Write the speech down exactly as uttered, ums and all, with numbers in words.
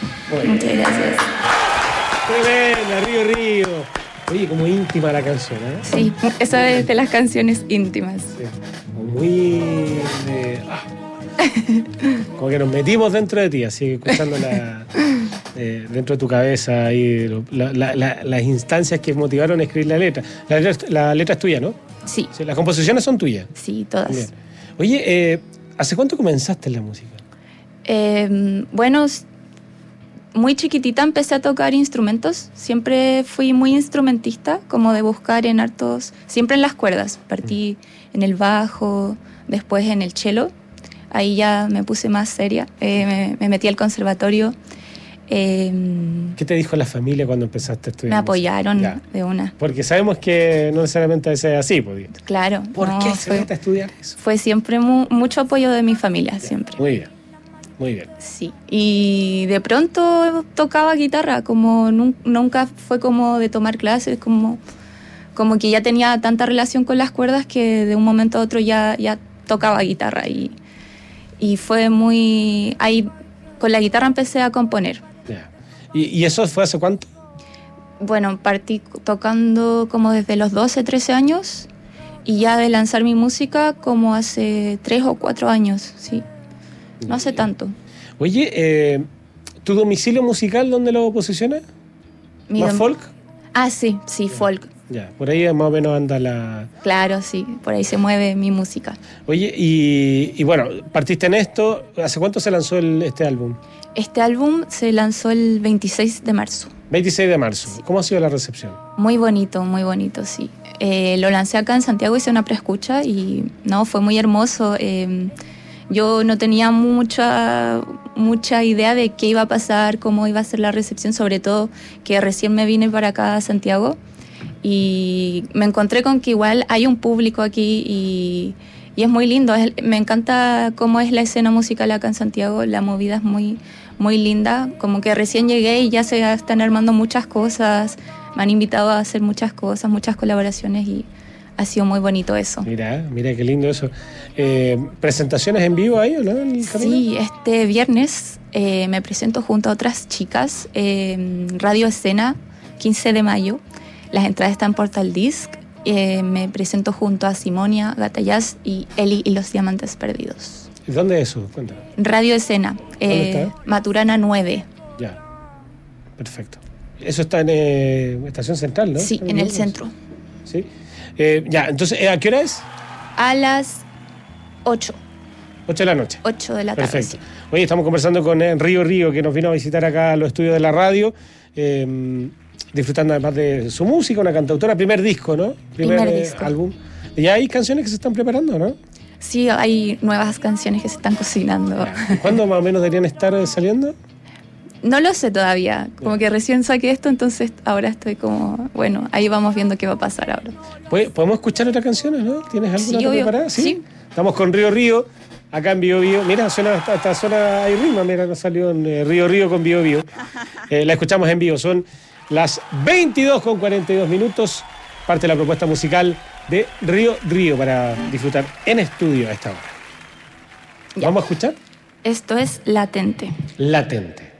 Bueno. Muchas gracias. Tremenda, Río Río. Oye, como íntima la canción, ¿eh? Sí, esa es de las canciones íntimas. Sí. Muy... Eh, ah. Como que nos metimos dentro de ti, así escuchando la, eh, dentro de tu cabeza ahí, la, la, la, las instancias que motivaron a escribir la letra. La letra, la letra es tuya, ¿no? Sí. Sí. Las composiciones son tuyas. Sí, todas. Bien. Oye, eh, ¿hace cuánto comenzaste en la música? Eh, bueno, muy chiquitita empecé a tocar instrumentos. Siempre fui muy instrumentista, como de buscar en hartos... Siempre en las cuerdas. Partí mm. en el bajo, después en el cello. Ahí ya me puse más seria. Eh, me, me metí al conservatorio. Eh, ¿Qué te dijo la familia cuando empezaste a estudiar? Me apoyaron ya. de una. Porque sabemos que no necesariamente es así. Pues. Claro. ¿Por no, qué se mete a estudiar eso? Fue siempre mu- mucho apoyo de mi familia, ya. siempre. Muy bien. Muy bien. Sí, y de pronto tocaba guitarra, como nun- nunca fue como de tomar clases, como, como que ya tenía tanta relación con las cuerdas que de un momento a otro ya, ya tocaba guitarra y, y fue muy... Ahí con la guitarra empecé a componer. Yeah. ¿Y, ¿Y eso fue hace cuánto? Bueno, partí tocando como desde los doce, trece años y ya de lanzar mi música como hace tres o cuatro años, sí. No hace tanto. Oye, eh, ¿tu domicilio musical dónde lo posicionas? Mi ¿Más dom- folk? Ah, sí, sí, Ya. folk. Ya, por ahí más o menos anda la... Claro, sí, por ahí se mueve mi música. Oye, y, y bueno, partiste en esto. ¿Hace cuánto se lanzó el, este álbum? Este álbum se lanzó el veintiséis de marzo. veintiséis de marzo. Sí. ¿Cómo ha sido la recepción? Muy bonito, muy bonito, sí. Eh, lo lancé acá en Santiago, hice una preescucha y no, fue muy hermoso. Eh, yo no tenía mucha, mucha idea de qué iba a pasar, cómo iba a ser la recepción, sobre todo que recién me vine para acá a Santiago y me encontré con que igual hay un público aquí y, y es muy lindo. Es, me encanta cómo es la escena musical acá en Santiago, la movida es muy, muy linda, como que recién llegué y ya se están armando muchas cosas, me han invitado a hacer muchas cosas, muchas colaboraciones y ha sido muy bonito eso. Mira, mira qué lindo eso. Eh, ¿Presentaciones en vivo ahí o no? Sí, este viernes eh, me presento junto a otras chicas en eh, Radio Escena, quince de mayo. Las entradas están en Portal Disc. Eh, me presento junto a Simonia, Gata Jazz y Eli y los Diamantes Perdidos. ¿Dónde es eso? Cuéntame. Radio Escena, ¿Dónde eh, está? Maturana nueve. Ya, perfecto. Eso está en eh, Estación Central, ¿no? Sí, en el centro. Sí. Eh, ya, entonces, ¿a qué hora es? A las ocho. ocho de la noche. ocho de la tarde. Perfecto. Sí. Hoy estamos conversando con eh, Río Río, que nos vino a visitar acá a los estudios de la radio, eh, disfrutando además de su música, una cantautora, primer disco, ¿no? Primer, primer eh, disco. álbum. ¿Ya hay canciones que se están preparando, no? Sí, hay nuevas canciones que se están cocinando. ¿Cuándo más o menos deberían estar saliendo? No lo sé todavía, como que recién saqué esto, entonces ahora estoy como, bueno, ahí vamos viendo qué va a pasar ahora. ¿Podemos escuchar otras canciones, no? ¿Tienes alguna sí, preparada? ¿Sí? sí. Estamos con Río Río, acá en Bio Bio. Mira, suena hasta, hasta suena hay rima, mira, nos salió en eh, Río Río con Bio Bio. Eh, la escuchamos en vivo, son las veintidós con cuarenta y dos minutos, parte de la propuesta musical de Río Río para disfrutar en estudio a esta hora. Ya. ¿Vamos a escuchar? Esto es Latente. Latente.